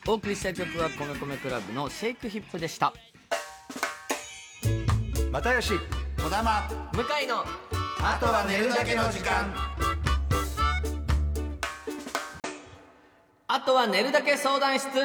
お送りした曲は米米クラブのシェイクヒップでした。 又吉、 児玉、 向井のあとは寝るだけの時間。 あとは寝るだけ相談室。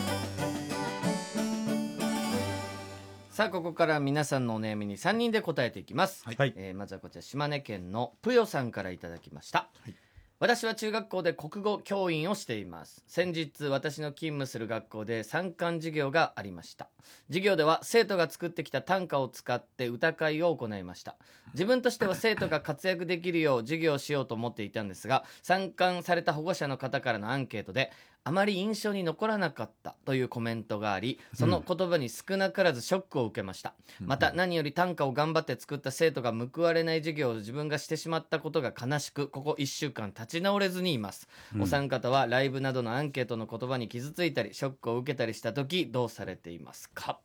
さあここから皆さんのお悩みに3人で答えていきます、 はい。 まずはこちら島根県のぷよさんからいただきました、 はい。 私は中学校で国語教員をしています。先日私の勤務する学校で参観授業がありました。授業では生徒が作ってきた短歌を使って歌会を行いました。自分としては生徒が活躍できるよう授業をしようと思っていたんですが、参観された保護者の方からのアンケートであまり印象に残らなかったというコメントがあり、その言葉に少なからずショックを受けました。また何より短歌を頑張って作った生徒が報われない授業を自分がしてしまったことが悲しく、ここ1週間立ち直れずにいます、お三方はライブなどのアンケートの言葉に傷ついたりショックを受けたりした時どうされていますか。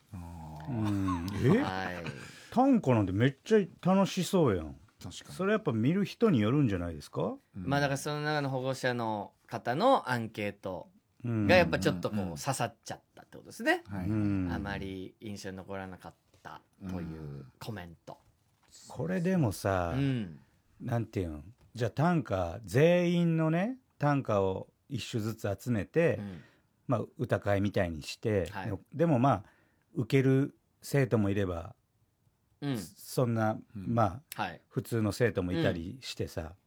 はい、 短歌なんてめっちゃ楽しそうやん。 確かに。 それやっぱ見る人によるんじゃないですか。 まあだからその中の保護者の方のアンケートがやっぱちょっとこう刺さっちゃったってことですね、 はい。 あまり印象に残らなかったというコメント、 これでもさ、 うんなんていうん、じゃあ短歌全員のね短歌を一首ずつ集めて、まあ、歌会みたいにして、 はいでもまあ受ける生徒もいれば、 うんそんな、まあはい普通の生徒もいたりしてさ、